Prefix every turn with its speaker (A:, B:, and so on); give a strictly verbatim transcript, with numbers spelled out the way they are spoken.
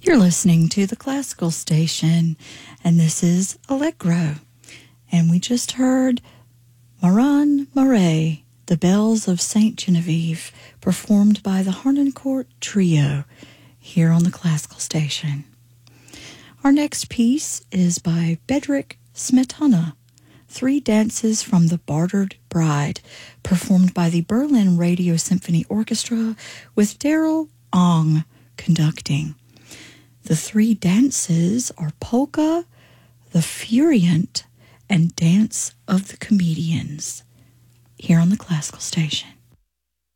A: You're listening to the Classical Station, and this is Allegro. And we just heard Maran Marais, The Bells of Saint Genevieve, performed by the Harnoncourt Trio here on the Classical Station. Our next piece is by Bedřich Smetana, Three Dances from the Bartered Bride, performed by the Berlin Radio Symphony Orchestra with Daryl Ong conducting. The three dances are Polka, the Furient, and Dance of the Comedians, here on the Classical Station.